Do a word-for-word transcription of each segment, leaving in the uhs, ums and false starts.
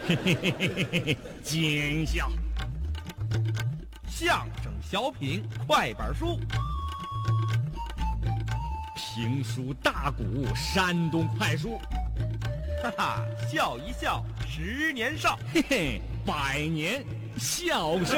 嘿嘿嘿嘿嘿嘿，见笑。 相声小品快板书， 评书大鼓山东快书， 哈哈，笑一笑十年少， 嘿嘿，百年笑声。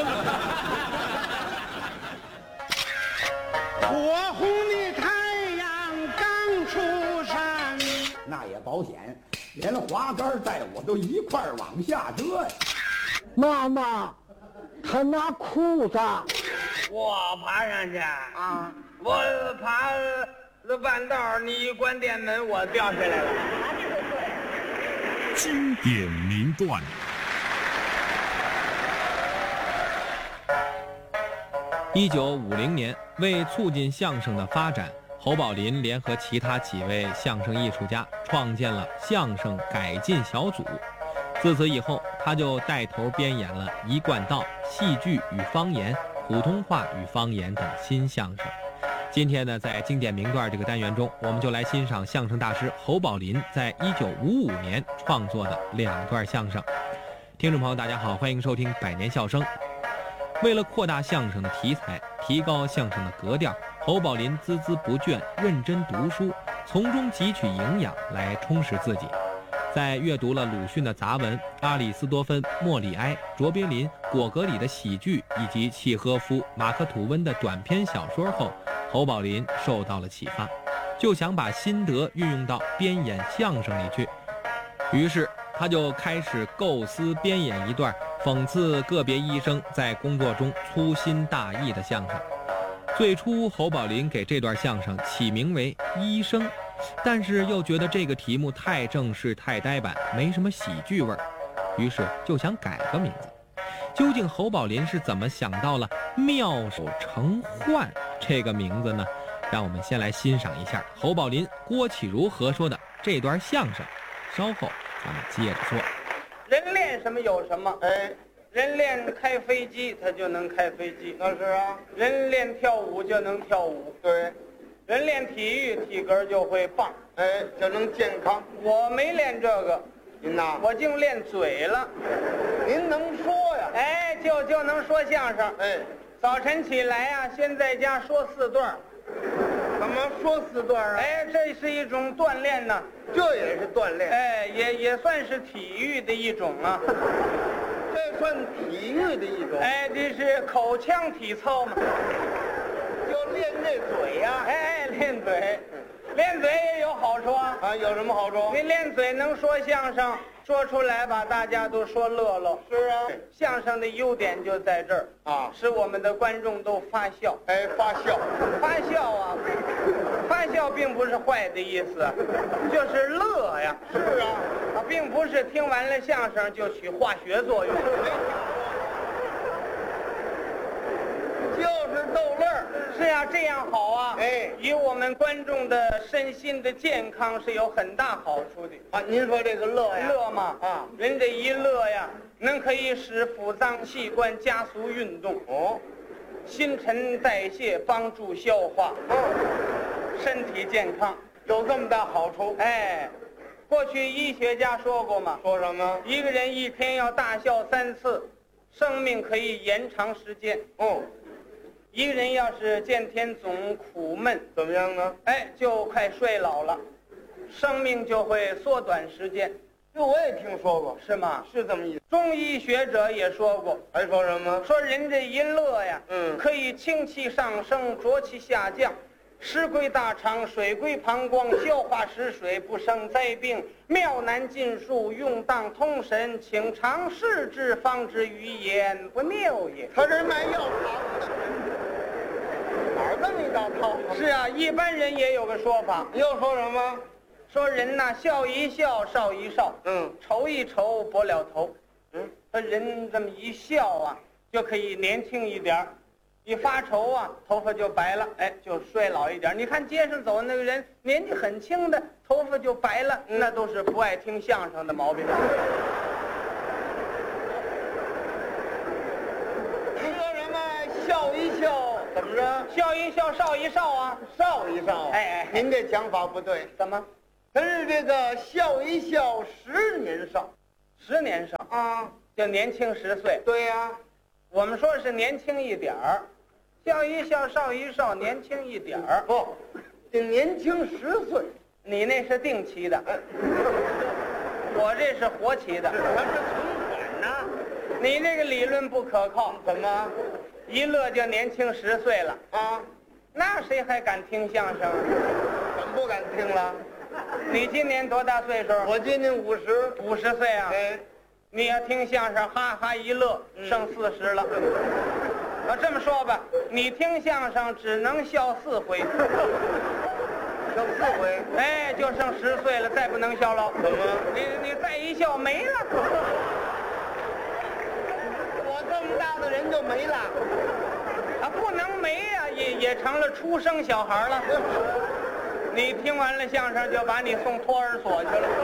火红的太阳刚出山， 那也保险，连滑竿带我都一块儿往下折呀。 妈妈，他拿裤子， 我爬上去啊！我爬了半道，你一关电门，我掉下来了。 经典名段。 一九五零年，为促进相声的发展，侯宝林联合其他几位相声艺术家，创建了相声改进小组。自此以后，他就带头编演了一贯道、戏剧与方言、普通话与方言等新相声。今天呢，在经典名段这个单元中，我们就来欣赏相声大师侯宝林在一九五五年创作的两段相声。听众朋友大家好，欢迎收听百年笑声。为了扩大相声的题材，提高相声的格调，侯宝林孜孜不倦，认真读书，从中汲取营养来充实自己。在阅读了鲁迅的杂文、阿里斯多芬、莫里埃、卓别林、果戈里的喜剧以及契诃夫、马克吐温的短篇小说后，侯宝林受到了启发，就想把心得运用到编演相声里去。于是他就开始构思编演一段讽刺个别医生在工作中粗心大意的相声。最初侯宝林给这段相声起名为《医生》，但是又觉得这个题目太正式太呆板，没什么喜剧味儿，于是就想改个名字。究竟侯宝林是怎么想到了妙手成患这个名字呢？让我们先来欣赏一下侯宝林、郭启儒合说的这段相声，稍后咱们接着说。 人练什么有什么，哎，人练开飞机，他就能开飞机。那是啊，人练跳舞就能跳舞。对，人练体育，体格就会棒，哎，就能健康。我没练这个，您呐，我净练嘴了。您能说呀？哎，就就能说相声。哎，早晨起来呀、啊，先在家说四段。怎么说四段啊？哎，这是一种锻炼呢。这也是锻炼。哎，也也算是体育的一种啊。这算体育的一种。哎，这是口腔体操嘛。就练这嘴呀、啊。哎，练嘴，练嘴也有好处啊。啊，有什么好处？你练嘴能说相声，说出来把大家都说乐了。是啊，相声的优点就在这儿啊，使我们的观众都发笑。哎，发笑，发笑啊，发笑并不是坏的意思，就是乐呀。是啊，啊，并不是听完了相声就起化学作用。就是逗乐儿，是呀、啊，这样好啊！哎，与我们观众的身心的健康是有很大好处的啊。您说这个乐呀，乐嘛啊，人这一乐呀，能可以使腑脏器官加速运动哦，新陈代谢帮助消化，嗯，身体健康有这么大好处。哎，过去医学家说过嘛，说什么？一个人一天要大笑三次，生命可以延长时间。哦。一个人要是见天总苦闷，怎么样呢？哎，就快衰老了，生命就会缩短时间。这我也听说过，是吗？是这么意思。中医学者也说过，还说什么？说人这一乐呀，嗯，可以清气上升，浊气下降，湿归大肠，水归膀胱，消化食水，不生灾病，妙难尽数，用当通神，请尝试之，方知于言不谬也。他这卖药汤的。哪儿这么一道套？是啊，一般人也有个说法，又说什么？说人呐，笑一笑，少一少，嗯，愁一愁，薄了头，嗯，说人这么一笑啊，就可以年轻一点，一发愁啊，头发就白了，哎，就衰老一点。你看街上走那个人，年纪很轻的，头发就白了，嗯、那都是不爱听相声的毛病。你说什么？笑一笑。怎么着？笑一笑，少一少啊，少一少。哎哎，您这讲法不对。怎么？他是这个笑一笑，十年少，十年少。 啊，就年轻十岁。 对呀、啊， 我们说是年轻一点儿，笑一笑，少一少，年轻一点儿。 不，得年轻十岁。 你那是定期的，我这是活期的。 它是存款呢。 你这个理论不可靠。 怎么？ 一乐就年轻十岁了啊？ 那谁还敢听相声？ 怎么不敢听了？ 你今年多大岁数？ 我今年五十， 五十岁啊。 哎， 你要听相声，哈哈一乐，剩四十了。啊，这么说吧，你听相声只能笑四回。 笑四回？ 哎，就剩十岁了，再不能笑了。 怎么？ 你你再一笑没了。 我这么大的人就没了。 啊，不能没呀、啊，也也成了出生小孩了。你听完了相声，就把你送托儿所去了。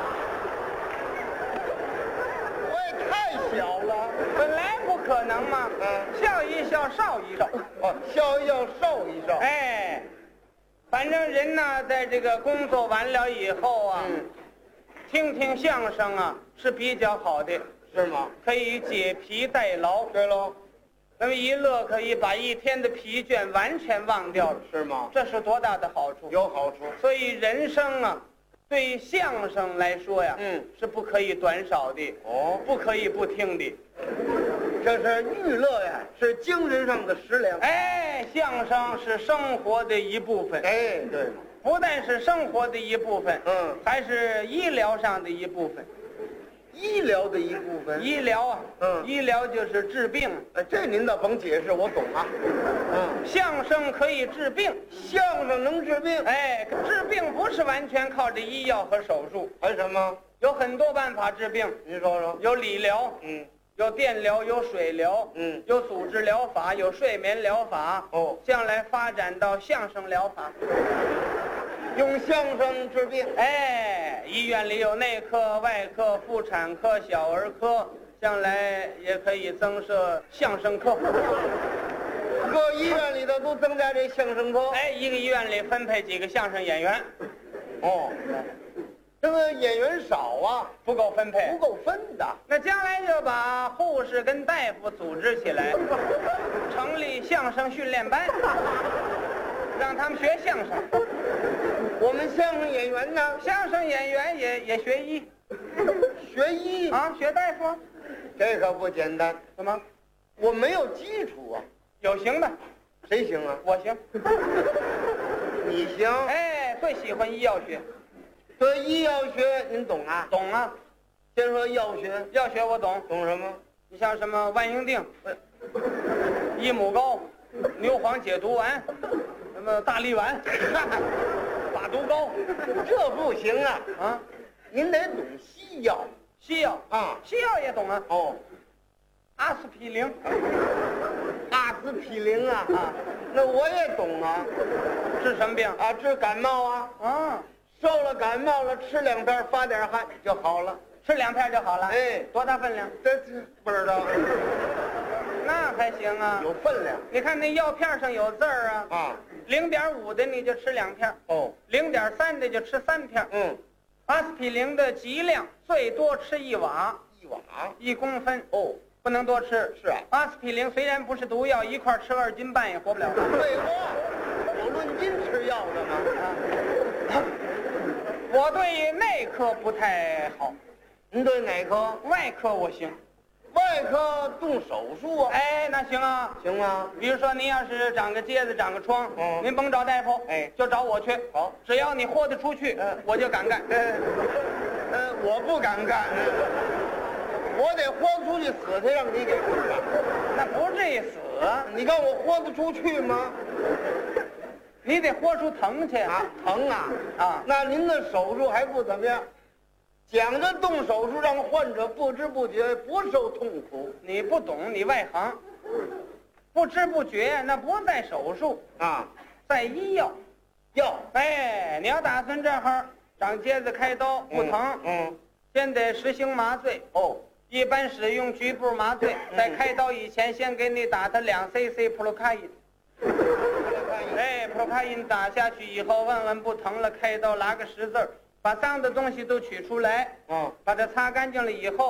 我也太小了， 本来不可能嘛。 嗯， 笑一笑，少一少。 哦，笑一笑，少一少。 哎，反正人呢，在这个工作完了以后啊， 嗯， 听听相声啊是比较好的， 是吗？ 可以解疲代劳。 对喽。 那么一乐可以把一天的疲倦完全忘掉了， 是吗？ 这是多大的好处！ 有好处。 所以人生啊，对相声来说呀， 嗯， 是不可以短少的， 哦， 不可以不听的。 这是娱乐呀，是精神上的食粮。 哎，相声是生活的一部分。 哎，对。 不但是生活的一部分， 嗯， 还是医疗上的一部分。 医疗的一部分。 医疗啊， 嗯， 医疗就是治病。 哎，这您倒甭解释，我懂啊。嗯， 相声可以治病， 相声能治病。 哎，治病不是完全靠着医药和手术， 还什么？ 有很多办法治病。 您说说。 有理疗， 嗯， 有电疗，有水疗， 嗯， 有组织疗法，有睡眠疗法。 哦， 将来发展到相声疗法。 用相声治病。 哎，医院里有内科、外科、妇产科、小儿科，将来也可以增设相声科。 各医院里头都增加这相声科。 哎，一个医院里分配几个相声演员。 哦，这个演员少啊， 不够分配， 不够分的。 那将来就把护士跟大夫组织起来，成立相声训练班，让他们学相声。 我们相声演员呢？ 相声演员也也学医， 学医啊，学大夫。 这可不简单。 怎么？ 我没有基础啊。 有行的， 谁行啊？ 我行。 你行？ 哎，最喜欢医药学。 对医药学您懂啊？ 懂啊。 先说药学。 药学我懂。 懂什么？ 你像什么万应锭、益母膏、牛黄解毒丸，什么大力丸、把毒膏， 这不行啊！ 啊， 您得懂西药。 西药啊， 西药也懂啊。 哦， 阿司匹林， 阿司匹林啊啊，那我也懂啊。 治什么病啊？治感冒啊。 啊， 受了感冒了，吃两片发点汗就好了。 吃两片就好了。 哎， 多大分量？ 这这不知道。 那还行啊， 有分量。 你看那药片上有字儿啊。 啊， 零点五的你就吃两片。 哦， 零点三的就吃三片。 嗯， 阿司匹林的剂量最多吃一瓦， 一瓦一公分。 哦， 不能多吃。 是啊， 阿司匹林虽然不是毒药，一块吃二斤半也活不了。 废话，有论斤吃药的吗？ 啊，我对内科不太好。 您对哪科？ 外科我行。 外科动手术啊？ 哎，那行啊。 行吗？ 比如说您要是长个疖子、长个疮， 嗯， 您甭找大夫， 哎， 就找我去。 好， 只要你豁得出去， 嗯， 我就敢干。 呃，呃，我不敢干，我得豁出去死才让你给治了。 那不至于死， 你看我豁得出去吗？ 你得豁出疼去啊，疼啊啊！ 那您的手术还不怎么样，讲着动手术让患者不知不觉不受痛苦。 你不懂，你外行，不知不觉那不在手术啊， 在医药。 药， 哎，你要打算这儿长疖子开刀不疼， 嗯，嗯先得实行麻醉。 哦， 一般使用局部麻醉， 嗯、 在开刀以前先给你打他两 C C 普鲁卡因。哎，普鲁卡因打下去以后，问问不疼了，开刀拉个十字儿，把脏的东西都取出来， 嗯， 把它擦干净了以后，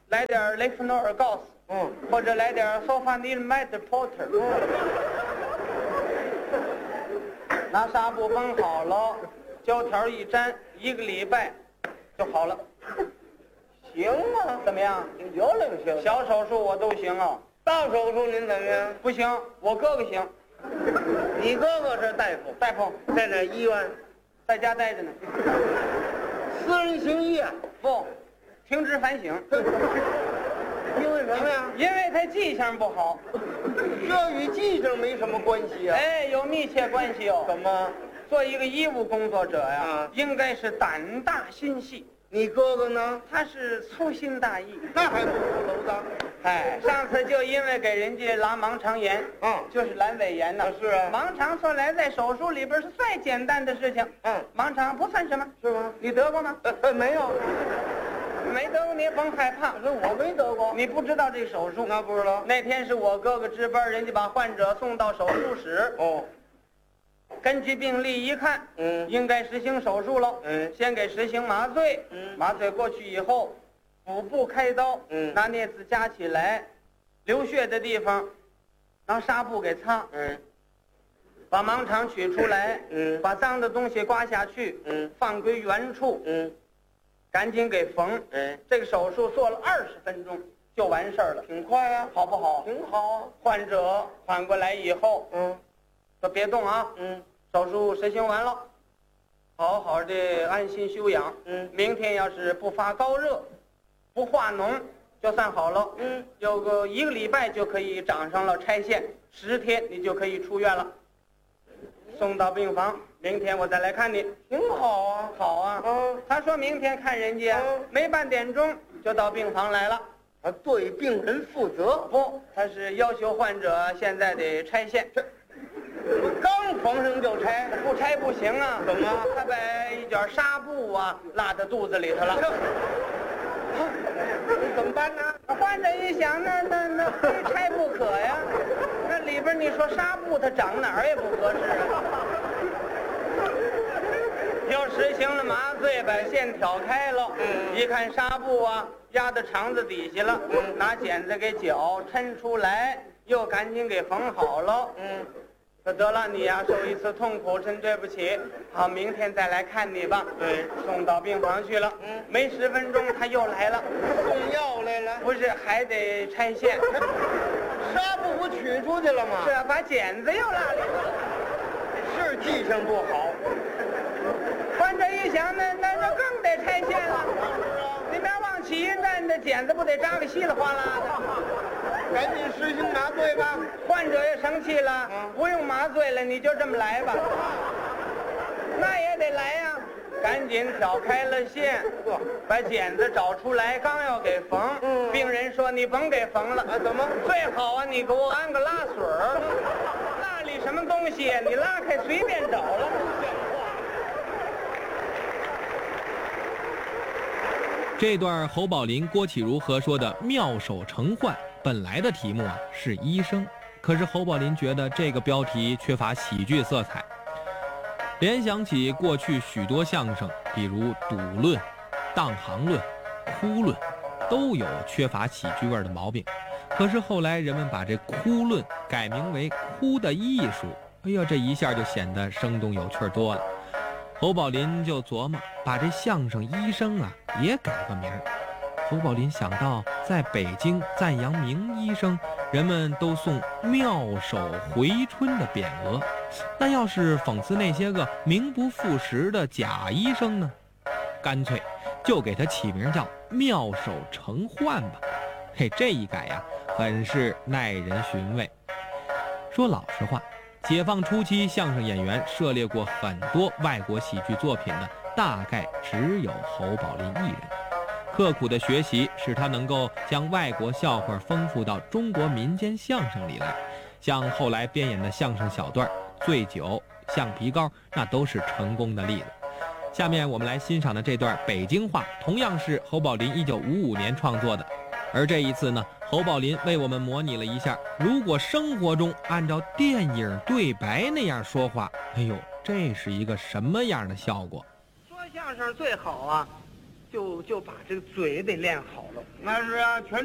来点雷夫诺尔告斯， 嗯， 或者来点索法尼麦德 porter， 拿纱布绷好了，胶条一粘，一个礼拜就好了。 行啊， 怎么样？ 有领行。 小手术我都行啊， 大手术您怎么样？ 不行，我哥哥行。 你哥哥是大夫， 大夫在哪医院？ 在家待着呢。 私人行医啊？ 不，停职反省。 因为什么呀？ 因为他记性不好。 这与记性没什么关系啊。 哎，有密切关系哦。 怎么？ 做一个医务工作者呀， 啊应该是胆大心细。 你哥哥呢？ 他是粗心大意。 那还不如楼当。 哎，上次就因为给人家拉盲肠炎， 嗯， 就是阑尾炎呢。 是啊。 盲肠说来在手术里边是最简单的事情。 嗯， 盲肠不算什么， 是吗？ 你得过吗？ 呃，没有。 没得过你也甭害怕， 可是我没得过。 你不知道这手术？ 那不知道。 那天是我哥哥值班，人家把患者送到手术室。 哦。 根据病历一看， 嗯， 应该实行手术了。 嗯， 先给实行麻醉。 嗯， 麻醉过去以后，腹部开刀。 嗯， 拿镊子夹起来，流血的地方拿纱布给擦。 嗯， 把盲肠取出来。 嗯， 把脏的东西刮下去。 嗯， 放归原处。 嗯， 赶紧给缝。 哎， 这个手术做了二十分钟就完事儿了， 挺快啊， 好不好？ 挺好啊。 患者缓过来以后， 嗯， 说别动啊。 嗯， 手术实行完了，好好的安心休养。 嗯， 明天要是不发高热，不化脓，就算好了。 嗯， 有个一个礼拜就可以长上了拆线，十天你就可以出院了。送到病房，明天我再来看你。 挺好啊。 好啊。 嗯， 他说明天看人家， 嗯没半点钟就到病房来了。 啊，对病人负责。 不，他是要求患者现在得拆线。 刚缝上就拆， 不拆不行啊！ 怎么？ 他把一卷纱布啊拉到肚子里头了。 你怎么办呢？ 患者一想，那那那非拆不可呀。那里边你说纱布它长哪儿也不合适啊。又实行了麻醉，把线挑开了。 嗯， 一看纱布啊压到肠子底下了。 嗯， 拿剪子给绞抻出来，又赶紧给缝好了。 嗯。 说得了，你呀、啊、受一次痛苦，真对不起。好，明天再来看你吧。 对， 送到病房去了。 嗯， 没十分钟他又来了， 送药来了。 不是还得拆线？ 纱布不取出去了吗？ 是啊，把剪子又落里头了。 是记性不好。 患者一想，那那那更得拆线了。你别往起一站，这剪子不得扎个稀里哗啦的？ 赶紧实行麻醉吧。 患者也生气了， 嗯， 不用麻醉了，你就这么来吧。那也得来呀、啊，赶紧挑开了线，把剪子找出来，刚要给缝。 嗯， 病人说你甭给缝了。 啊，怎么？ 最好啊，你给我安个拉水儿。那里什么东西你拉开随便找了。 这段侯宝林、郭启儒合说的妙手成患，本来的题目啊是医生，可是侯宝林觉得这个标题缺乏喜剧色彩，联想起过去许多相声，比如赌论、当行论、哭论，都有缺乏喜剧味的毛病。可是后来人们把这哭论改名为哭的艺术，哎呀，这一下就显得生动有趣多了。侯宝林就琢磨把这相声医生啊也改个名儿。侯宝林想到在北京赞扬名医生，人们都送妙手回春的匾额，那要是讽刺那些个名不副实的假医生呢？干脆就给他起名叫妙手成患吧。嘿，这一改呀，很是耐人寻味。说老实话，解放初期相声演员涉猎过很多外国喜剧作品的，大概只有侯宝林一人。刻苦的学习使他能够将外国笑话丰富到中国民间相声里来，像后来编演的相声小段醉酒、橡皮膏，那都是成功的例子。下面我们来欣赏的这段北京话，同样是侯宝林一九五五年创作的。而这一次呢，侯宝林为我们模拟了一下，如果生活中按照电影对白那样说话，哎呦，这是一个什么样的效果？ 说相声最好啊， 就就把这个嘴得练好了。 那是啊，全